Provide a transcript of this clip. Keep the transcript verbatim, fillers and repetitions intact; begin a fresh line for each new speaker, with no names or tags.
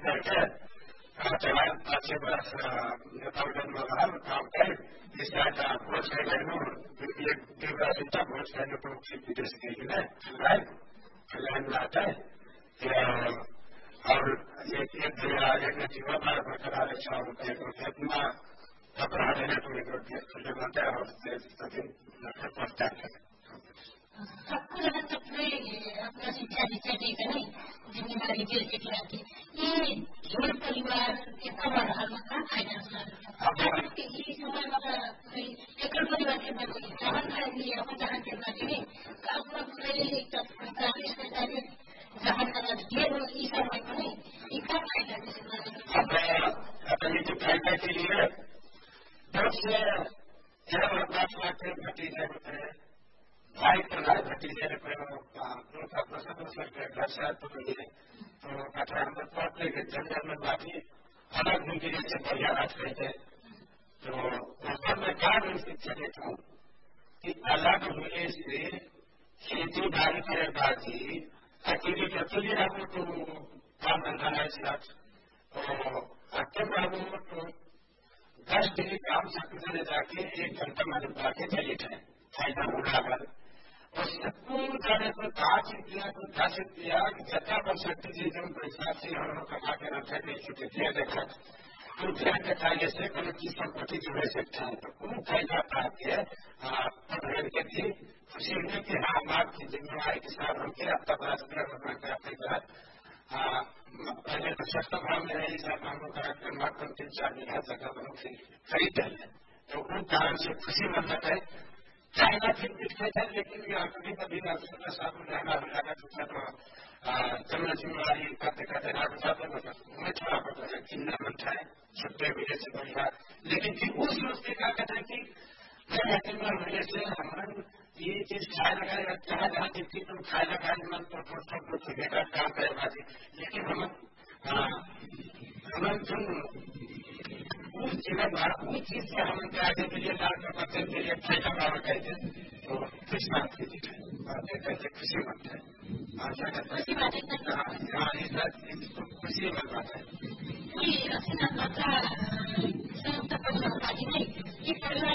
کر کے چلا پانچ برس नेपालगञ्ज लगाम काम कर जिसका भोज गर्नु एक दुई वर्ष तक भोज गर्नुको विदेश गई है राइट फिलहाल आता है और एक एक एक जीवन में बरकरार रक्षा होता है तो खेतना कपड़ा देने को एक जो बनता है उससे सभी नफरत पड़ता है
सबको लगा सबने अपना शिक्षा शिक्षा दी है नहीं जिम्मेदारी जेल के खिलाफ ये जोड़ परिवार कितना बड़ा हाल में काम फायदा अब ये समय मतलब कोई एकल परिवार के अंदर कोई जहां खाएंगे अपन जहां के अंदर नहीं काम पर कोई चालीस पैंतालीस जहां का ये इस समय में नहीं इसका फायदा
अब अपन ये फायदा के लिए दस से चार दस लाख भतीजे होते हैं भाई प्रधान भतीजे ने उनका प्रसन्न करके घर से तो मिले तो अठारह पढ़ने के जंगल में बाकी अलग उनके जैसे बढ़िया रख रहे थे तो उस पर मैं क्या शिक्षा देता हूँ कि अलग होने से खेती बाड़ी के बाजी अकेले अकेले आपको तो काम धंधा नहीं चला तो अकेले आपको तो दस दिन काम सकते जाके एक घंटा में जाके चले जाए फायदा उठाकर और सबको जाने को पाँच रुपया को दस रुपया जता कर सकते थे जो पैसा से हम लोग कमा के रखे थे छुट्टी दिया देखा तो ध्यान दिखाने से कोई चीज संपत्ति जुड़े सकता है तो उन फायदा पाके के थी खुशी हुई कि हाँ माँ की जिम्मेवारी के साथ हम क्या अब तक राष्ट्रीय बना के अपने घर पहले तो सस्ता भाव में रही सब हम लोग कराते मात्र तीन चार बीघा जगह हम खरीद रहे तो उन कारण से खुशी मतलब है चाइना फिर दिखते थे लेकिन ये कभी कभी राष्ट्र साथ में रहना लगा तो जन्म जिम्मेवारी करते करते रात साथ में उन्हें थोड़ा पता है किन्ना बनता है छुट्टे मिले से बढ़िया लेकिन फिर उस सोचते क्या कहते हैं कि मैं जिम्मेवार होने से हमारे ये चीज खाए लगा जहाँ जहाँ दिखती तुम खाए लगा मन तो सब कुछ बेकार काम करे बाजी लेकिन हम हम तुम उस जीवन उस चीज से हम आगे के लिए लाल का बच्चे के लिए फायदा भाव कहते तो किस बात की बातें कहते खुशी बनता है आशा करता है खुशी बन पाता है